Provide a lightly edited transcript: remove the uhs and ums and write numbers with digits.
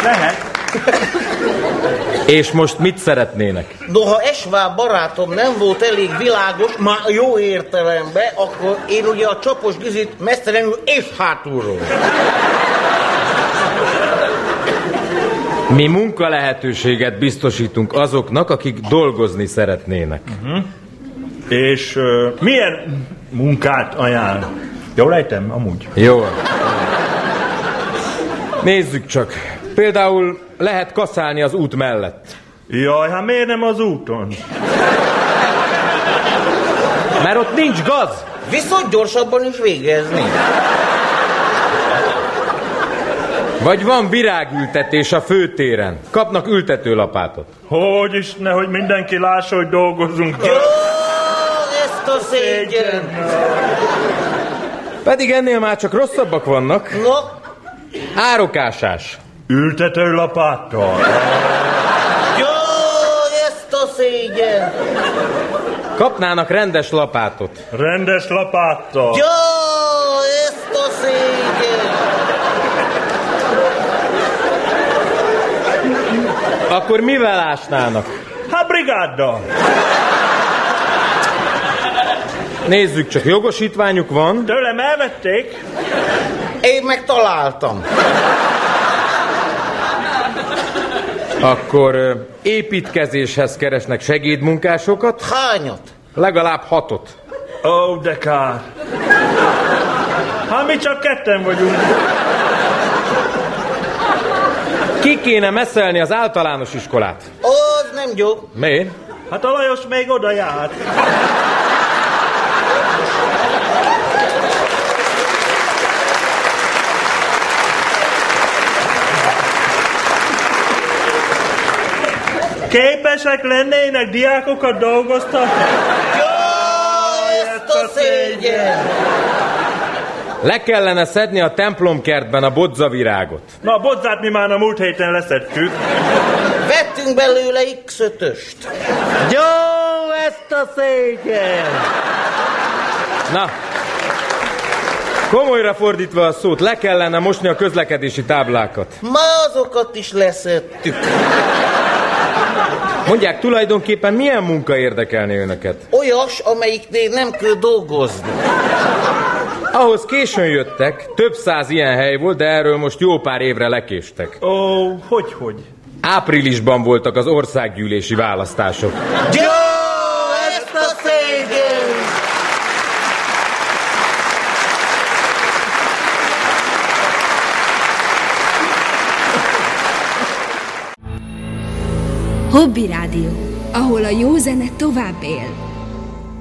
Lehet. És most mit szeretnének? Noha Esvá barátom nem volt elég világos, már jó értelemben, akkor én ugye a Csapos Gizit mesztelenül és hátulról. Mi munkalehetőséget biztosítunk azoknak, akik dolgozni szeretnének. És milyen munkát ajánl? Jól ejtem, amúgy? Jó. Nézzük csak. Például lehet kaszálni az út mellett. Jaj, hát miért nem az úton? Mert ott nincs gaz. Viszont gyorsabban is végezni. Vagy van virágültetés a főtéren. Kapnak ültetőlapátot. Hogy is, nehogy mindenki lássa, hogy dolgozunk. Jó, ezt a szégyen. Pedig ennél már csak rosszabbak vannak. No, Árokásás. Ültetőlapáttal. jó, ezt a szégyen. Kapnának rendes lapátot. Rendes lapáttal. Jó, ezt a szégyen. Akkor mivel ásnának? Hát brigáddal. Nézzük csak, jogosítványuk van. Tőlem elvették. Én meg találtam. Akkor építkezéshez keresnek segédmunkásokat. Hányat? Legalább 6. Ó, de kár. Hát mi csak ketten vagyunk. Ki kéne messzelni az általános iskolát? Az nem jó. Miért? Hát a Lajos még oda járt. Képesek lennének diákokat dolgoztatni? Jó, ezt a szégyen. Le kellene szedni a templomkertben a bodzavirágot. Na, a bodzát mi már a múlt héten leszedtük. Vettünk belőle X5-öst. Jó, ezt a szégyen. Na, komolyra fordítva a szót, le kellene mosni a közlekedési táblákat. Ma azokat is leszedtük. Mondják, tulajdonképpen milyen munka érdekelni önöket? Olyas, amelyiknél nem kell dolgozni. Ahhoz későn jöttek, több 100 ilyen hely volt, de erről most jó pár évre lekéstek. Ó, hogy? Áprilisban voltak az országgyűlési választások. Jó, ezt a szégyen. Hobby Rádió, ahol a jó zene tovább él.